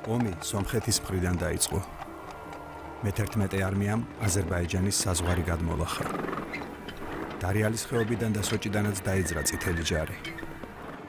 ომი სომხეთის მხრიდან დაიწყო. მე-11 არმიამ აზერბაიჯანის საზღვარი გადმოლახა. დარიალის ხეობიდან და სოჭიდანაც დაიძრა წითელი ჯარი.